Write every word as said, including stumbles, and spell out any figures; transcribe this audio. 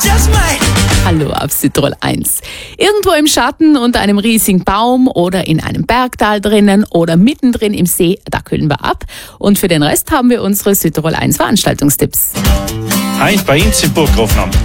just might. Hallo auf Südtirol eins. Irgendwo im Schatten unter einem riesigen Baum oder in einem Bergtal drinnen oder mittendrin im See, da kühlen wir ab. Und für den Rest haben wir unsere Südtirol eins Veranstaltungstipps. Heute bei uns in Burggrafenam